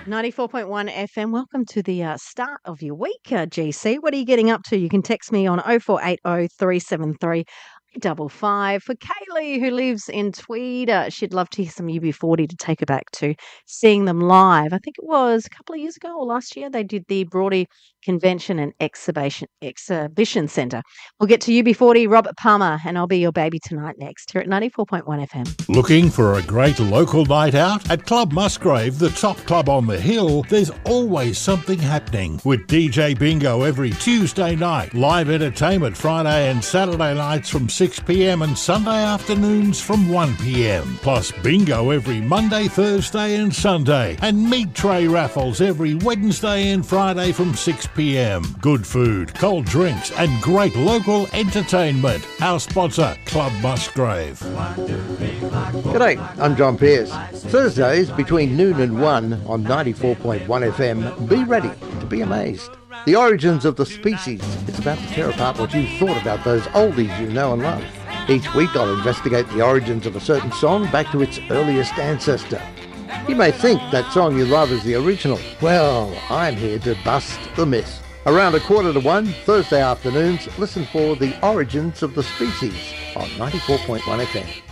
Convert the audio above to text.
94.1 FM. Welcome to the start of your week, GC. What are you getting up to? You can text me on 0480 373 55. For Kaylee, who lives in Tweed, she'd love to hear some UB40 to take her back to seeing them live. I think it was a couple of years ago or last year. They did the Broady Convention and Exhibition Centre. We'll get to UB40, Robert Palmer, and I'll be your baby tonight next here at 94.1 FM. Looking for a great local night out? At Club Musgrave, the top club on the hill, there's always something happening. With DJ Bingo every Tuesday night, live entertainment Friday and Saturday nights from 6 p.m. and Sunday afternoons from 1 p.m. Plus bingo every Monday, Thursday and Sunday. And meat tray raffles every Wednesday and Friday from 6 p.m. Good food, cold drinks and great local entertainment. Our sponsor, Club Musgrave. G'day, I'm John Pearce. Thursdays between noon and 1 on 94.1 FM. Be ready to be amazed. The origins of the species. It's about to tear apart what you thought about those oldies you know and love. Each week I'll investigate the origins of a certain song back to its earliest ancestor. You may think that song you love is the original. Well, I'm here to bust the myth. Around 1:45, Thursday afternoons, listen for The Origins of the Species on 94.1 FM.